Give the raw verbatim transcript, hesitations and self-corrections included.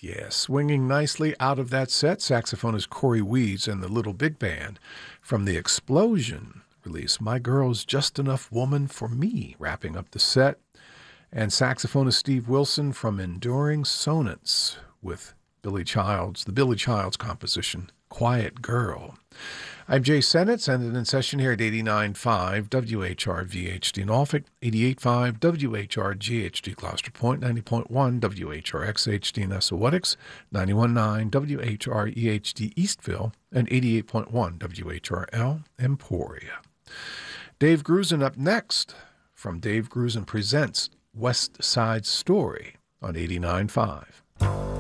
Yeah, swinging nicely out of that set, saxophonist Corey Weeds and the Little Big Band from the Explosion release, My Girl's Just Enough Woman for Me, wrapping up the set. And saxophonist Steve Wilson from Enduring Sonnets with Billy Childs, the Billy Childs composition, Quiet Girl. I'm Jay Sennett, sending in session here at eighty-nine point five W H R V H D Norfolk, eighty-eight point five W H R G H D Gloucester Point, ninety point one W H R X H D Nesawatics, ninety-one point nine W H R E H D Eastville, and eighty-eight point one W H R L Emporia. Dave Grusin up next from Dave Grusin Presents West Side Story on eighty-nine point five.